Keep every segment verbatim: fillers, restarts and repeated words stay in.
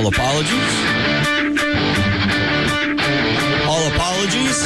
All apologies. All apologies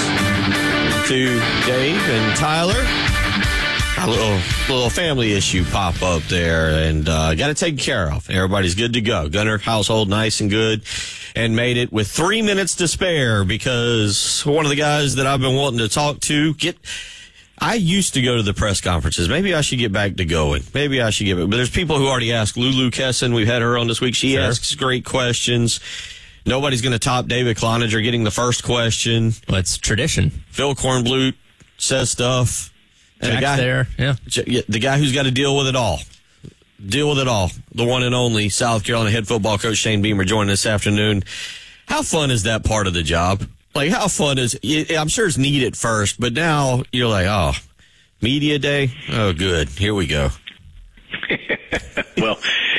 to Dave and Tyler. A little little family issue pop up there, and uh, got it taken care of. Everybody's good to go. Gunner household nice and good, and made it with three minutes to spare because one of the guys that I've been wanting to talk to get. I used to go to the press conferences. Maybe I should get back to going. Maybe I should get it. But there's people who already asked. Lulu Kesson, we've had her on this week. She sure. asks great questions. Nobody's going to top David Cloninger getting the first question. Well, it's tradition. Phil Kornblut says stuff. And Jack's the guy, there, yeah. The guy who's got to deal with it all. Deal with it all. The one and only South Carolina head football coach Shane Beamer joining us this afternoon. How fun is that part of the job? Like, how fun is it? I'm sure it's neat at first, but now you're like, oh, media day? Oh, good. Here we go. Well,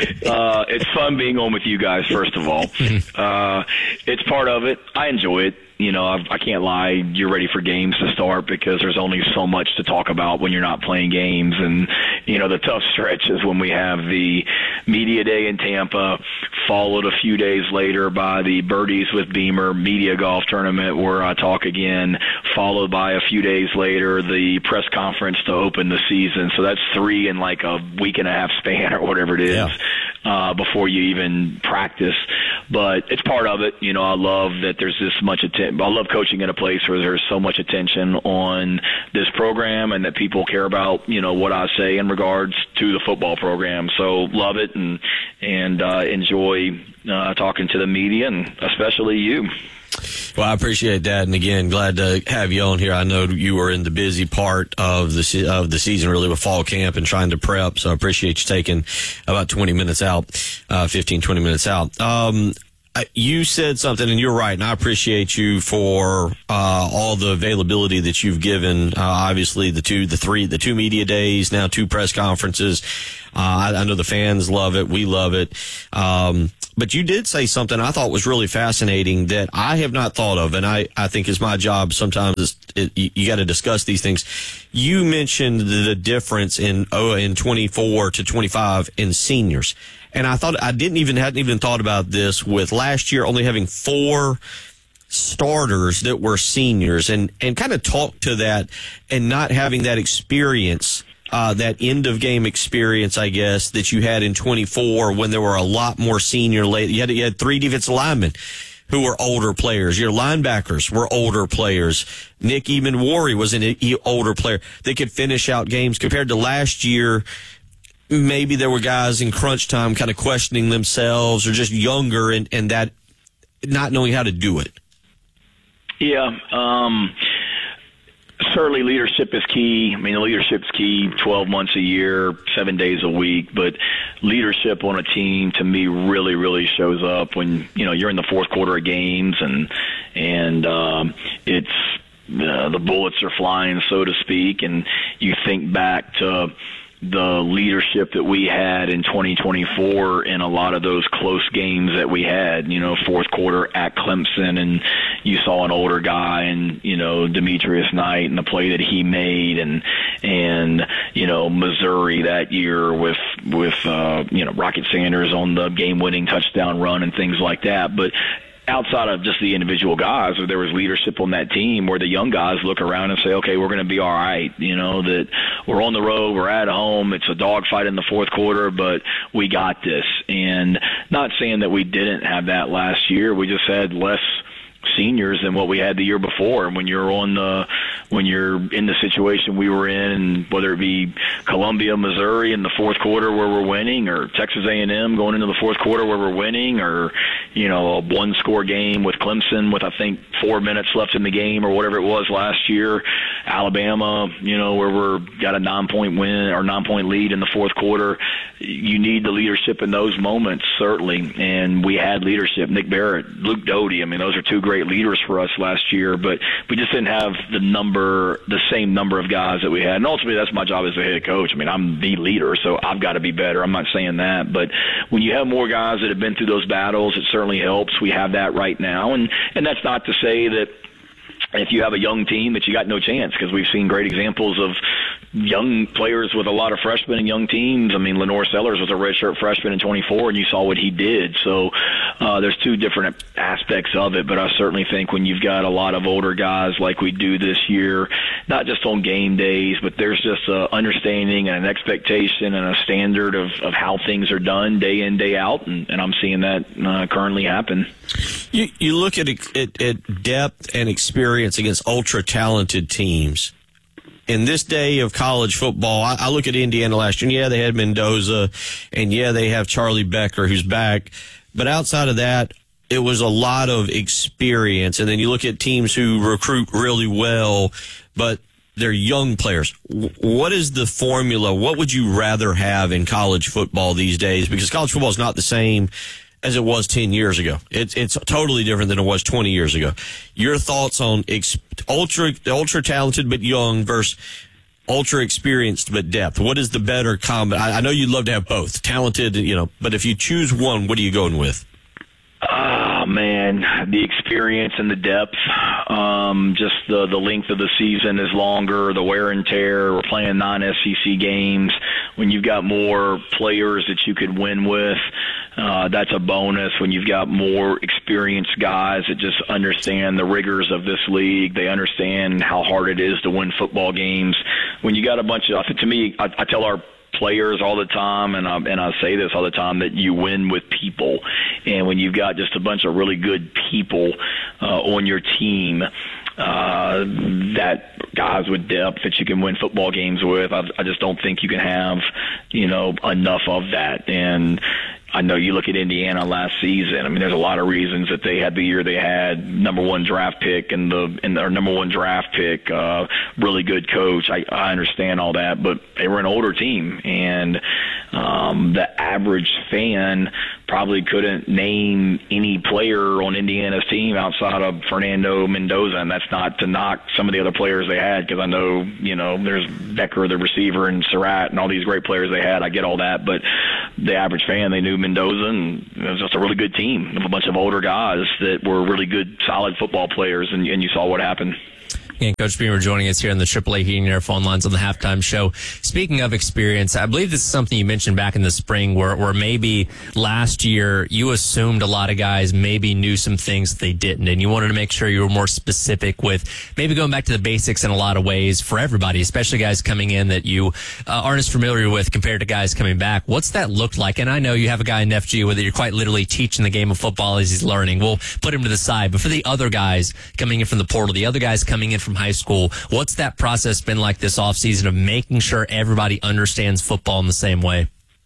uh, it's fun being on with you guys, first of all. Uh, it's part of it. I enjoy it. You know, I've, I can't lie. You're ready for games to start because there's only so much to talk about when you're not playing games. And, you know, the tough stretch is when we have the media day in Tampa, followed a few days later by the Birdies with Beamer media golf tournament where I talk again, followed by a few days later the press conference to open the season. So that's three in like a week and a half span or whatever it is. Yeah. Uh, before you even practice. But it's part of it. You know, I love that there's this much attention. I love coaching in a place where there's so much attention on this program and that people care about, you know, what I say in regards to the football program. So love it and, and uh, enjoy uh, talking to the media and especially you. Well, I appreciate that, and again, glad to have you on here. I know you were in the busy part of the se- of the season, really, with fall camp and trying to prep, so I appreciate you taking about twenty minutes out, uh, fifteen, twenty minutes out. Um, you said something, and you're right, and I appreciate you for uh, all the availability that you've given. Uh, obviously, the two, the three, the two media days, now two press conferences. Uh, I, I know the fans love it. We love it. Um, but you did say something I thought was really fascinating that I have not thought of, and I, I think is my job sometimes is it, you, you got to discuss these things. You mentioned the difference in oh, in twenty-four to twenty-five in seniors. And I thought I didn't even hadn't even thought about this with last year only having four starters that were seniors, and, and kind of talk to that and not having that experience, uh, that end of game experience, I guess, that you had in twenty-four when there were a lot more senior late. You had, you had three defensive linemen who were older players. Your linebackers were older players. Nick Eamon-Warry was an older player. They could finish out games compared to last year. Maybe there were guys in crunch time kind of questioning themselves or just younger and, and that not knowing how to do it. Yeah. Um, certainly leadership is key. I mean, the leadership's key twelve months a year, seven days a week. But leadership on a team, to me, really, really shows up when, you know, you're in the fourth quarter of games and, and um, it's, uh, the bullets are flying, so to speak. And you think back to the leadership that we had in twenty twenty-four in a lot of those close games that we had, you know, fourth quarter at Clemson, and you saw an older guy and, you know, Demetrius Knight and the play that he made, and, and, you know, Missouri that year with, with, uh, you know, Rocket Sanders on the game winning touchdown run and things like that. But outside of just the individual guys, if there was leadership on that team where the young guys look around and say, okay, we're going to be all right, you know, that we're on the road, we're at home, it's a dogfight in the fourth quarter, but we got this. And not saying that we didn't have that last year, we just had less seniors than what we had the year before. And when you're on the, when you're in the situation we were in, whether it be Columbia, Missouri in the fourth quarter where we're winning, or Texas A and M going into the fourth quarter where we're winning, or, you know, a one score game with Clemson with, I think, four minutes left in the game or whatever it was last year, Alabama, you know, where we're got a nine point win or nine point lead in the fourth quarter. You need the leadership in those moments, certainly. And we had leadership. Nick Barrett, Luke Doty, I mean, those are two great leaders for us last year, but we just didn't have the number, the same number of guys that we had. And ultimately, that's my job as a head coach. I mean, I'm the leader, so I've got to be better. I'm not saying that, but when you have more guys that have been through those battles, it certainly helps. We have that right now, and and that's not to say that if you have a young team that you got no chance, because we've seen great examples of young players with a lot of freshmen and young teams. I mean, Lenore Sellers was a redshirt freshman in twenty-four, and you saw what he did. So uh, there's two different aspects of it, but I certainly think when you've got a lot of older guys like we do this year, not just on game days, but there's just an understanding and an expectation and a standard of, of how things are done day in, day out, and, and I'm seeing that uh, currently happen. You, you look at, at, at depth and experience against ultra-talented teams. In this day of college football, I, I look at Indiana last year, and yeah, they had Mendoza, and yeah, they have Charlie Becker, who's back. But outside of that, it was a lot of experience. And then you look at teams who recruit really well, but they're young players. What is the formula? What would you rather have in college football these days? Because college football is not the same as it was ten years ago. It's it's totally different than it was twenty years ago. Your thoughts on ex- ultra ultra talented but young versus ultra experienced but depth? What is the better combo? I, I know you'd love to have both, talented, you know, but if you choose one, what are you going with? Oh, man, the experience and the depth. Um, just the, the length of the season is longer, the wear and tear. We're playing non-S E C games. When you've got more players that you could win with, uh, that's a bonus. When you've got more experienced guys that just understand the rigors of this league, they understand how hard it is to win football games. When you got a bunch of, to me, I, I tell our players all the time, and I, and I say this all the time, that you win with people. And when you've got just a bunch of really good people uh, on your team, uh, that guys with depth that you can win football games with, I, I just don't think you can have, you know, enough of that. And I know you look at Indiana last season. I mean, there's a lot of reasons that they had the year they had, number one draft pick and the and their number one draft pick, uh, really good coach. I, I understand all that, but they were an older team, and um, the average fan probably couldn't name any player on Indiana's team outside of Fernando Mendoza, and that's not to knock some of the other players they had, because I know, you know, there's Becker, the receiver, and Surratt, and all these great players they had. I get all that, but the average fan, they knew Mendoza, and it was just a really good team of a bunch of older guys that were really good, solid football players, and, and you saw what happened. And Coach Beamer joining us here on the triple A Heating and Air phone lines on the halftime show. Speaking of experience, I believe this is something you mentioned back in the spring where, where maybe last year you assumed a lot of guys maybe knew some things they didn't, and you wanted to make sure you were more specific with maybe going back to the basics in a lot of ways for everybody, especially guys coming in that you uh, aren't as familiar with compared to guys coming back. What's that looked like? And I know you have a guy in F G where you're quite literally teaching the game of football as he's learning. We'll put him to the side. But for the other guys coming in from the portal, the other guys coming in from high school, what's that process been like this offseason of making sure everybody understands football in the same way?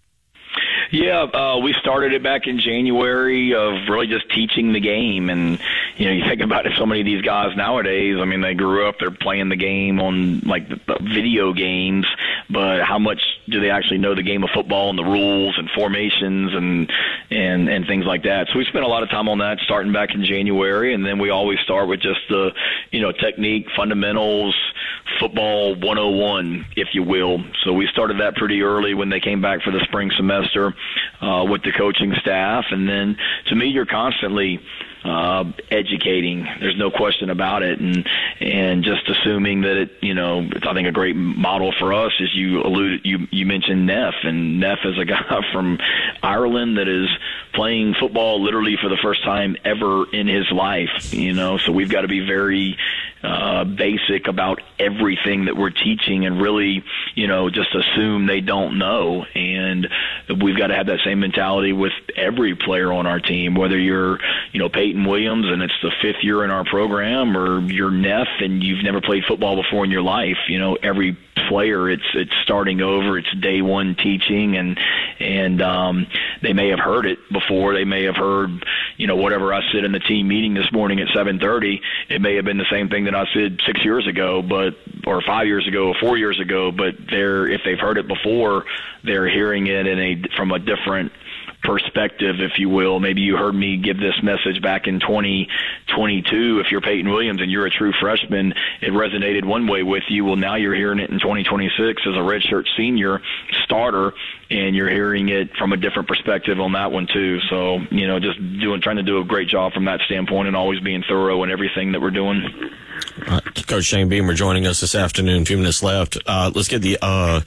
Yeah, uh, we started it back in January of really just teaching the game. And, you know, you think about it, so many of these guys nowadays, I mean, they grew up, they're playing the game on, like, the, the video games, but how much do they actually know the game of football and the rules and formations and, and, and things like that? So we spent a lot of time on that starting back in January, and then we always start with just the, you know, technique, fundamentals, football one oh one, if you will. So we started that pretty early when they came back for the spring semester uh, with the coaching staff. And then, to me, you're constantly uh, educating. There's no question about it. And and just assuming that it, you know, it's, I think a great model for us is you alluded, you, you mentioned Neff. And Neff is a guy from Ireland that is playing football literally for the first time ever in his life, you know, so we've got to be very uh, basic about everything that we're teaching and really, you know, just assume they don't know. And we've got to have that same mentality with every player on our team, whether you're, you know, Peyton Williams and it's the fifth year in our program, or you're Neff and you've never played football before in your life. You know, every player, it's it's starting over, it's day one teaching, and and um, they may have heard it before. They may have heard, you know, whatever I said in the team meeting this morning at seven thirty. It may have been the same thing that I said six years ago, but or five years ago, or four years ago. But they're if they've heard it before, they're hearing it in a from a different perspective, if you will. Maybe you heard me give this message back in twenty twenty-two. If you're Peyton Williams and you're a true freshman, it resonated one way with you. Well, now you're hearing it in twenty twenty-six as a redshirt senior starter, and you're hearing it from a different perspective on that one too. So, you know, just doing, trying to do a great job from that standpoint, and always being thorough in everything that we're doing. Uh, Coach Shane Beamer joining us this afternoon. A few minutes left. Uh, let's get the uh,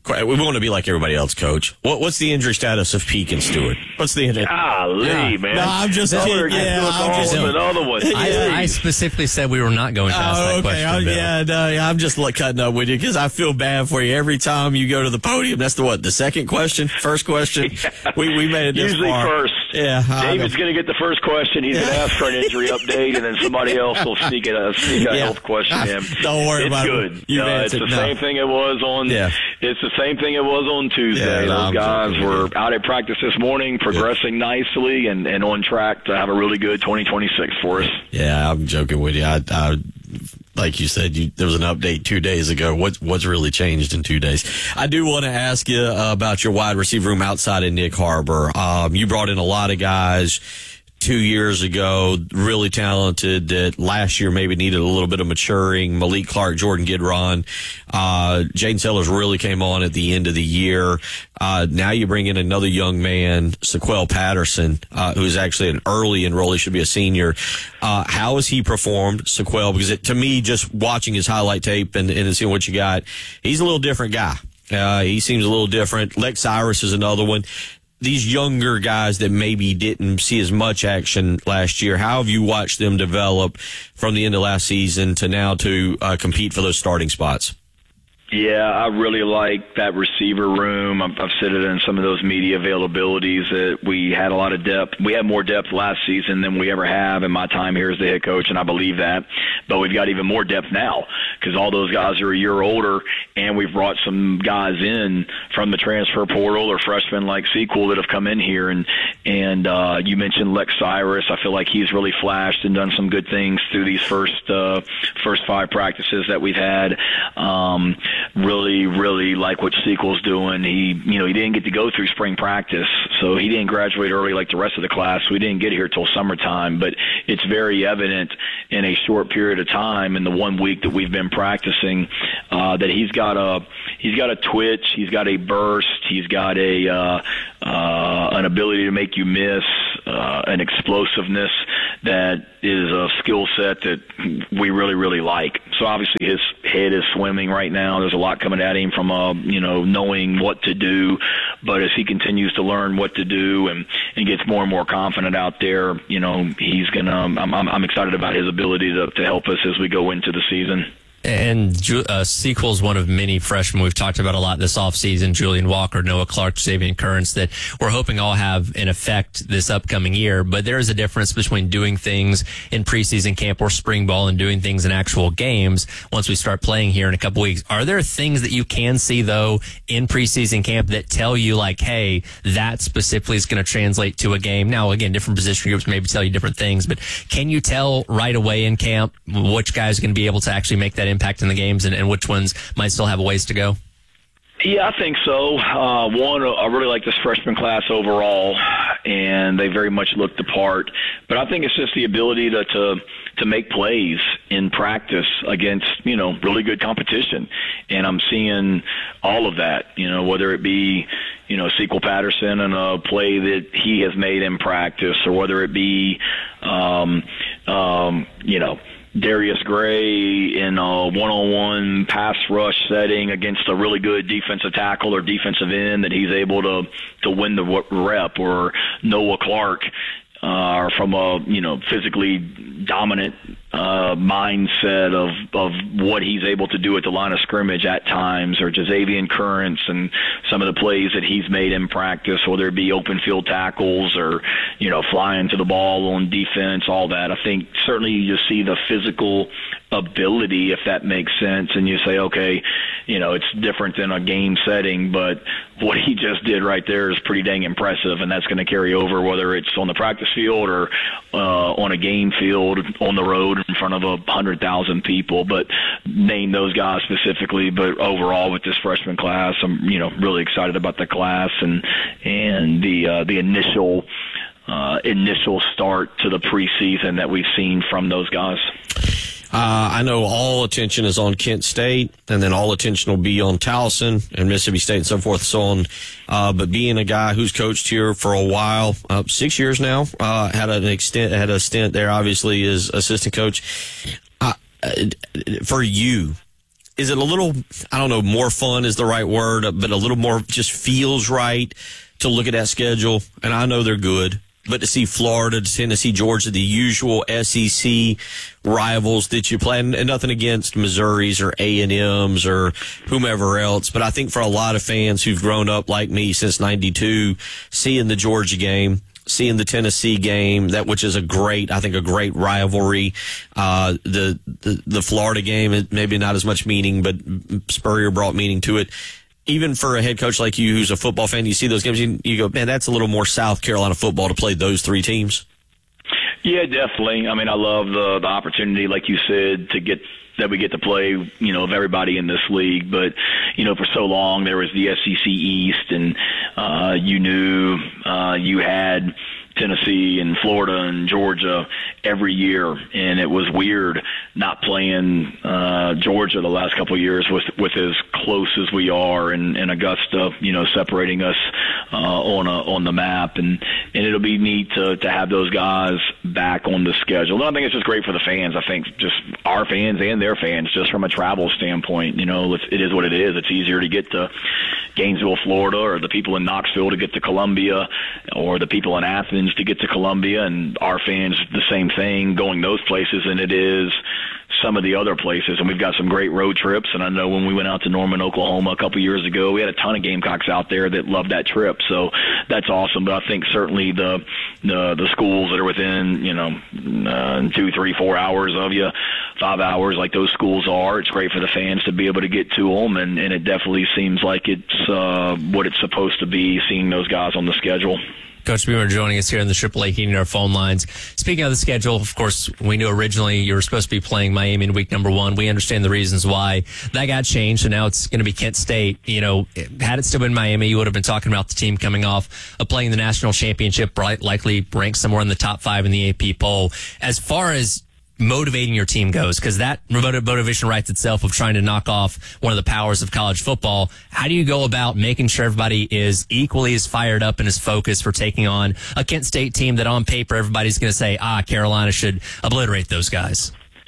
We want to be like everybody else, Coach. What, what's the injury status of Peak and Stewart? What's the injury? Golly, yeah. man. No, I'm just kidding. Yeah, I'm just another one. I, I specifically said we were not going to ask oh, that okay. question. I, Bill. yeah, no, yeah, I'm just like cutting up with you because I feel bad for you every time you go to the podium. That's the what? The second question, first question. yeah. We we made it this usually far. first. Yeah, David's going to get the first question. He's going to ask for an injury update, and then somebody else will sneak it a sneak a yeah. health question in. Don't worry it's about good. it. You uh, it's the no. same thing it was on. Yeah. It's the same thing it was on Tuesday. Yeah, no, Those guys joking. were out at practice this morning, progressing yeah. nicely, and, and on track to have a really good twenty twenty-six for us. Yeah, I'm joking with you. I, I like you said, you, there was an update two days ago. What, what's really changed in two days? I do want to ask you uh, about your wide receiver room outside of Nick Harbor. Um, you brought in a lot of guys two years ago, really talented, that last year maybe needed a little bit of maturing. Malik Clark, Jordan Gidron, uh, Jaden Sellers really came on at the end of the year. Uh, now you bring in another young man, Sequel Patterson, uh, who's actually an early enrollee, should be a senior. Uh, how has he performed, Sequel? Because it, to me, just watching his highlight tape and, and seeing what you got, he's a little different guy. Uh, he seems a little different. Lex Cyrus is another one. These younger guys that maybe didn't see as much action last year, how have you watched them develop from the end of last season to now to uh, compete for those starting spots? Yeah, I really like that receiver room. I've, I've said it in some of those media availabilities that we had a lot of depth. We had more depth last season than we ever have in my time here as the head coach, and I believe that. But we've got even more depth now because all those guys are a year older, and we've brought some guys in from the transfer portal or freshmen like Sequel that have come in here. And and uh, you mentioned Lex Cyrus. I feel like he's really flashed and done some good things through these first uh, first five practices that we've had. Um, really, really like what Sequel's doing. He, you know, he didn't get to go through spring practice, so he didn't graduate early like the rest of the class. So he didn't get here till summertime, but it's very evident in a short period of time in the one week that we've been practicing uh, that he's got a he's got a twitch, he's got a burst, he's got a uh, uh, an ability to make you miss, uh, an explosiveness that is a skill set that we really, really like. So obviously his head is swimming right now. There's a lot coming at him from, uh, you know, knowing what to do. But as he continues to learn what to do and, and gets more and more confident out there, you know, he's going to, I'm, I'm, I'm excited about his ability to, to help us as we go into the season. And uh, Sequel's one of many freshmen we've talked about a lot this offseason, Julian Walker, Noah Clark, Xavier Currents, that we're hoping all have an effect this upcoming year. But there is a difference between doing things in preseason camp or spring ball and doing things in actual games once we start playing here in a couple weeks. Are there things that you can see, though, in preseason camp that tell you, like, hey, that specifically is going to translate to a game? Now, again, different position groups maybe tell you different things, but can you tell right away in camp which guys are going to be able to actually make that impact in the games and, and which ones might still have a ways to go? Yeah, I think so. Uh, one, I really like this freshman class overall, and they very much looked the part. But I think it's just the ability to, to to make plays in practice against, you know, really good competition. And I'm seeing all of that, you know, whether it be, you know, Sequel Patterson and a play that he has made in practice, or whether it be, um, um, you know, Darius Gray in a one-on-one pass rush setting against a really good defensive tackle or defensive end that he's able to to win the rep, or Noah Clark uh, from a, you know, physically dominant uh, mindset of of what he's able to do at the line of scrimmage at times, or Xavier Currents and some of the plays that he's made in practice, whether it be open field tackles or, you know, flying to the ball on defense, all that. I think certainly you just see the physical ability, if that makes sense, and you say, okay, you know, it's different than a game setting, but what he just did right there is pretty dang impressive, and that's going to carry over whether it's on the practice field or uh, on a game field on the road in front of a hundred thousand people. But name those guys specifically, but overall with this freshman class, I'm, you know, really excited about the class and and the uh, the initial uh, initial start to the preseason that we've seen from those guys. Uh, I know all attention is on Kent State, and then all attention will be on Towson and Mississippi State and so forth and so on. Uh, but being a guy who's coached here for a while, uh, six years now, uh, had an extent, had a stint there, obviously, as assistant coach. Uh, for you, is it a little, I don't know, more fun is the right word, but a little more just feels right to look at that schedule? And I know they're good, but to see Florida, Tennessee, Georgia, the usual S E C rivals that you play, and nothing against Missouri's or A and M's or whomever else, but I think for a lot of fans who've grown up like me since ninety-two, seeing the Georgia game, seeing the Tennessee game, that which is a great, I think, a great rivalry. Uh, the, the the Florida game, maybe not as much meaning, but Spurrier brought meaning to it. Even for a head coach like you who's a football fan, you see those games, you, you go, man, that's a little more South Carolina football to play those three teams. Yeah, definitely. I mean, I love the the opportunity, like you said, to get that we get to play, you know, of everybody in this league. But, you know, for so long there was the S E C East, and uh, you knew uh, you had Tennessee and Florida and Georgia every year, and it was weird not playing uh, Georgia the last couple of years with with as close as we are, and, and Augusta, you know, separating us uh, on a, on the map, and and it'll be neat to to have those guys back on the schedule. And I think it's just great for the fans. I think just our fans and their fans, just from a travel standpoint, you know, it's, it is what it is. It's easier to get to Gainesville, Florida, or the people in Knoxville to get to Columbia, or the people in Athens to get to Columbia, and our fans the same thing going those places than it is some of the other places. And we've got some great road trips, and I know when we went out to Norman, Oklahoma a couple years ago, we had a ton of Gamecocks out there that loved that trip, so that's awesome. But I think certainly the the, the schools that are within, you know, uh, two, three, four hours of you, five hours like those schools are, it's great for the fans to be able to get to them, and, and it definitely seems like it's uh, what it's supposed to be, seeing those guys on the schedule. Coach Beamer joining us here in the Triple A Heating Our Phone Lines. Speaking of the schedule, of course, we knew originally you were supposed to be playing Miami in week number one. We understand the reasons why that got changed, and now it's going to be Kent State. You know, had it still been Miami, you would have been talking about the team coming off of playing the national championship, likely ranked somewhere in the top five in the A P poll. As far as motivating your team goes, because that motivation writes itself of trying to knock off one of the powers of college football. How do you go about making sure everybody is equally as fired up and as focused for taking on a Kent State team that on paper everybody's going to say, ah, Carolina should obliterate those guys?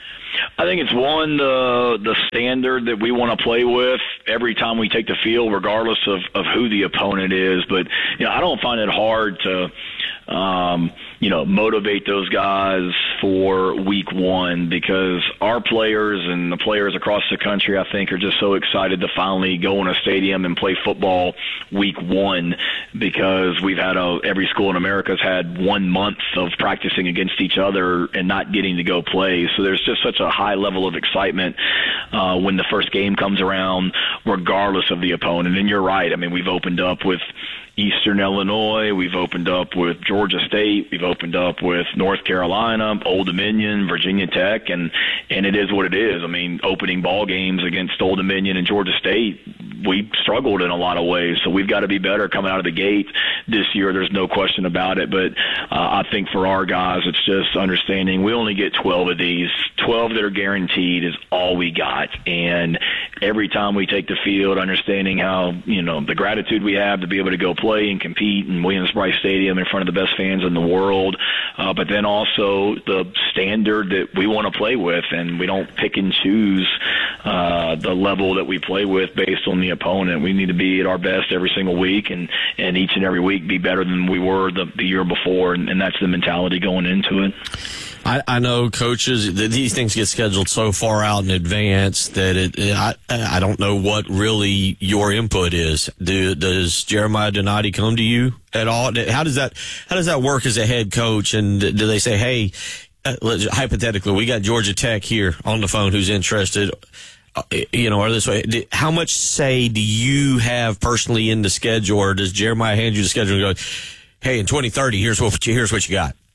I think it's one, the the standard that we want to play with every time we take the field, regardless of, of who the opponent is. But, you know, I don't find it hard to, um, you know, motivate those guys for week one, because our players and the players across the country, I think, are just so excited to finally go in a stadium and play football week one, because we've had a, every school in America's had one month of practicing against each other and not getting to go play. So there's just such a high level of excitement uh, when the first game comes around, regardless of the opponent. And you're right. I mean, we've opened up with Eastern Illinois, we've opened up with Georgia State, we've opened up with North Carolina, Old Dominion, Virginia Tech, and and it is what it is. I mean, opening ball games against Old Dominion and Georgia State, we struggled in a lot of ways, so we've got to be better coming out of the gate this year. There's no question about it, but uh, I think for our guys, it's just understanding we only get twelve of these. twelve that are guaranteed is all we got, and every time we take the field, understanding how, you know, the gratitude we have to be able to go play and compete in Williams-Brice Stadium in front of the best fans in the world, uh, but then also the standard that we want to play with, and we don't pick and choose uh, the level that we play with based on the opponent. We need to be at our best every single week, and, and each and every week be better than we were the, the year before, and, and that's the mentality going into it. I, I know coaches, these things get scheduled so far out in advance that it, I, I don't know what really your input is. Do, does Jeremiah Donati come to you at all? How does that, how does that work as a head coach? And do they say, hey, uh, hypothetically, we got Georgia Tech here on the phone who's interested, uh, you know, or this way, how much say do you have personally in the schedule, or does Jeremiah hand you the schedule and go, hey, in twenty thirty, here's what you, here's what you got?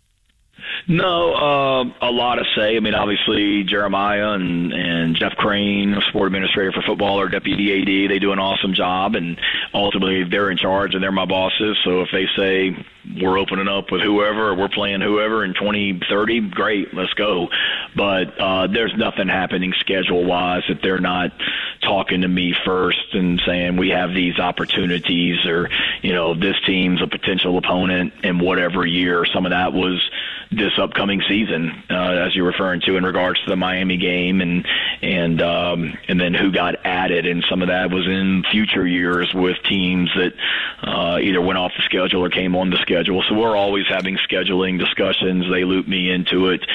No, uh, a lot to say. I mean, obviously, Jeremiah and, and Jeff Crane, sport administrator for football, or deputy A D, they do an awesome job, and ultimately they're in charge and they're my bosses. So if they say we're opening up with whoever, or we're playing whoever in twenty thirty, great, let's go. But uh, there's nothing happening schedule-wise that they're not talking to me first and saying we have these opportunities, or, you know, this team's a potential opponent in whatever year. Some of that was this upcoming season, uh, as you're referring to in regards to the Miami game, and and um, and then who got added, and some of that was in future years with teams that uh, either went off the schedule or came on the schedule. So we're always having scheduling discussions. They loop me into it,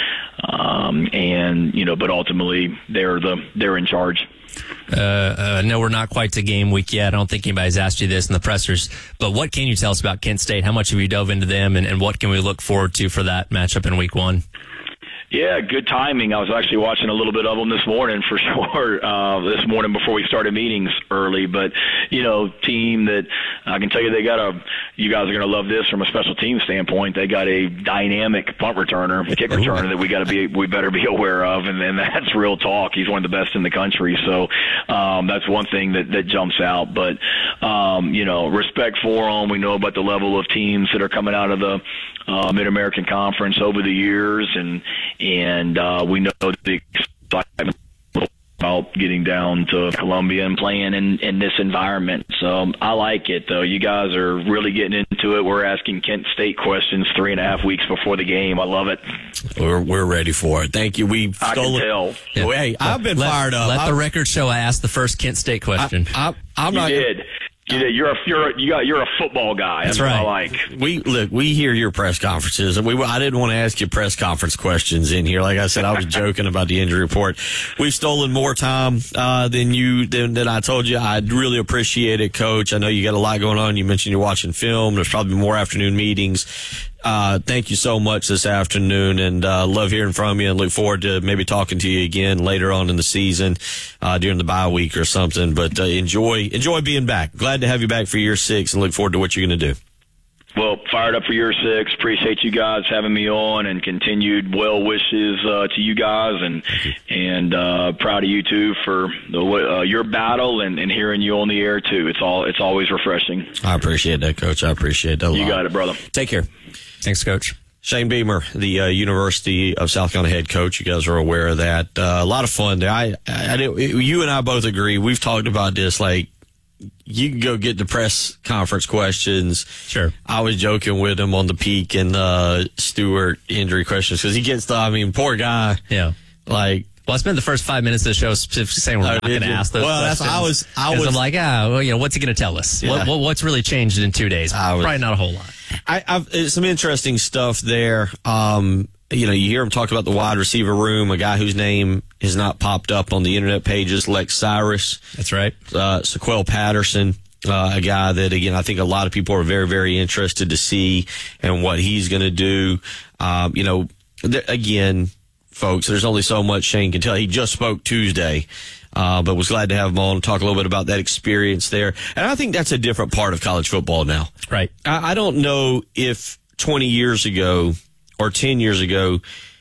um, and you know, but ultimately they're the they're in charge. Uh, uh, no, we're not quite to game week yet. I don't think anybody's asked you this in the pressers, but what can you tell us about Kent State? How much have you dove into them, and, and what can we look forward to for that matchup in week one? Yeah, good timing. I was actually watching a little bit of them this morning for sure, uh, this morning before we started meetings early. But, you know, team that I can tell you they got a, you guys are going to love this from a special team standpoint. They got a dynamic punt returner, kick returner that we got to be, we better be aware of. And, and that's real talk. He's one of the best in the country. So, um, that's one thing that, that jumps out. But, um, you know, respect for them. We know about the level of teams that are coming out of the, uh, Mid-American Conference over the years, and, and uh, we know the excitement about getting down to Columbia and playing in, in this environment. So I like it, though. You guys are really getting into it. We're asking Kent State questions three and a half weeks before the game. I love it. We're we're ready for it. Thank you. We I can tell. Yeah. Hey, I've been let, fired up. Let I, the record show I asked the first Kent State question. I, I, I'm you not. did. You did. You're a you're a, you got you're a football guy. That's, That's right. what I like. We look. We hear your press conferences, and we. I didn't want to ask you press conference questions in here. Like I said, I was joking about the injury report. We've stolen more time uh, than you than, than I told you. I really appreciate it, Coach. I know you got a lot going on. You mentioned you're watching film. There's probably more afternoon meetings. Uh, thank you so much this afternoon, and uh, love hearing from you, and look forward to maybe talking to you again later on in the season uh, during the bye week or something. But uh, enjoy enjoy being back. Glad to have you back for year six, and look forward to what you're going to do. Well, fired up for year six. Appreciate you guys having me on, and continued well wishes uh, to you guys, and and uh, proud of you too for the, uh, your battle, and, and hearing you on the air too. It's all it's always refreshing. I appreciate that, Coach. I appreciate that a lot. You got it, brother. Take care. Thanks, Coach. Shane Beamer, the uh, University of South Carolina head coach. You guys are aware of that. Uh, a lot of fun there. I, I, I, you and I both agree. We've talked about this. Like, you can go get the press conference questions. Sure. I was joking with him on the Peak and uh, Stewart injury questions because he gets the. I mean, poor guy. Yeah. Like. Well, I spent the first five minutes of the show specifically saying we're Oh, not going did to you? ask those Well, that's- questions. I was- I 'Cause was- I'm like, ah, well, you know, what's he going to tell us? Yeah. What, what, what's really changed in two days? I was- Probably not a whole lot. I, I've it's some interesting stuff there. Um, you know, you hear him talk about the wide receiver room, a guy whose name has not popped up on the internet pages, Lex Cyrus. That's right. Uh, Sequel Patterson, uh, a guy that, again, I think a lot of people are very, very interested to see and what he's going to do. Um, you know, th- again, folks, there's only so much Shane can tell. He just spoke Tuesday. Uh, but was glad to have him on and talk a little bit about that experience there. And I think that's a different part of college football now. Right. I, I don't know if twenty years ago or ten years ago,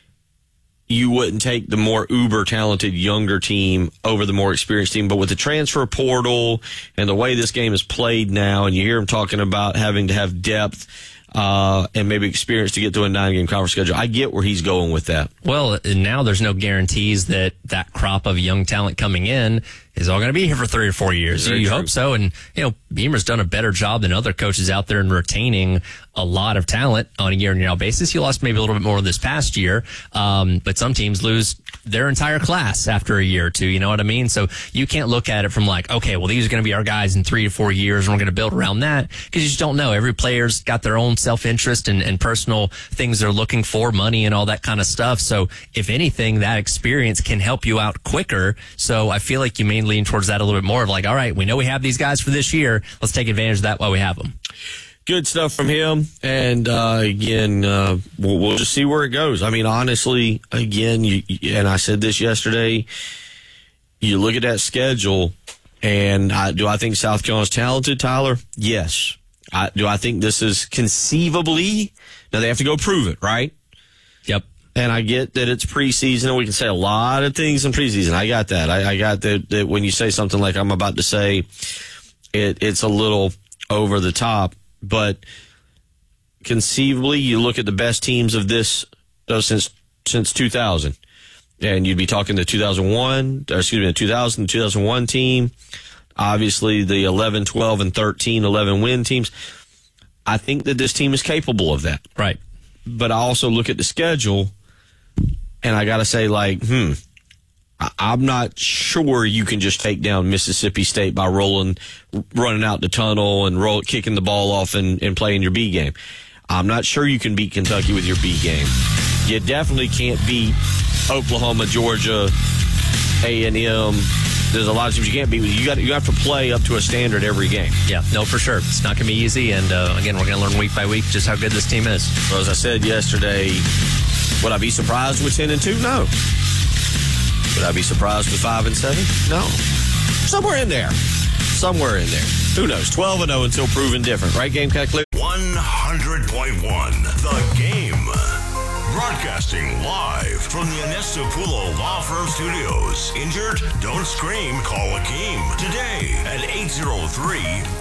you wouldn't take the more uber talented younger team over the more experienced team. But with the transfer portal and the way this game is played now, and you hear him talking about having to have depth uh, and maybe experience to get to a nine-game conference schedule, I get where he's going with that. Well, now there's no guarantees that that crop of young talent coming in is all going to be here for three or four years. Very you true. hope so. And, you know, Beamer's done a better job than other coaches out there in retaining a lot of talent on a year in year out basis. He lost maybe a little bit more this past year. Um, but some teams lose their entire class after a year or two. You know what I mean? So you can't look at it from like, okay, well, these are going to be our guys in three to four years and we're going to build around that, because you just don't know. Every player's got their own self-interest and, and personal things they're looking for, money and all that kind of stuff. So if anything, that experience can help you out quicker. So I feel like you may lean towards that a little bit more of like, all right, we know we have these guys for this year. Let's take advantage of that while we have them. Good stuff from him. And, uh, again, uh, we'll, we'll just see where it goes. I mean, honestly, again, you, and I said this yesterday, you look at that schedule, and I, do I think South Carolina's talented, Tyler? Yes. I, do I think this is conceivably? Now, they have to go prove it, right? Yep. And I get that it's preseason, and we can say a lot of things in preseason. I got that. I, I got that, that when you say something like I'm about to say, it, it's a little over the top. But conceivably, you look at the best teams of this uh, since since two thousand, and you'd be talking the two thousand one, or excuse me, the two thousand, two thousand one team, obviously the eleven, twelve, and thirteen, eleven win teams. I think that this team is capable of that. Right. but I also look at the schedule, and I got to say, like, hmm, I, I'm not sure you can just take down Mississippi State by rolling, running out the tunnel and roll, kicking the ball off and, and playing your B game. I'm not sure you can beat Kentucky with your B game. You definitely can't beat Oklahoma, Georgia, A and M. There's a lot of teams you can't beat. You got you have to play up to a standard every game. Yeah, no, for sure. It's not going to be easy. And, uh, again, we're going to learn week by week just how good this team is. So as I said yesterday, would I be surprised with ten and two? No. Would I be surprised with five and seven? No. Somewhere in there. Somewhere in there. Who knows? twelve and oh until proven different. Right, Gamecock Clip? one hundred point one The Game. Broadcasting live from the Anestapulo Law Firm Studios. Injured? Don't scream. Call Akeem today at eight oh three,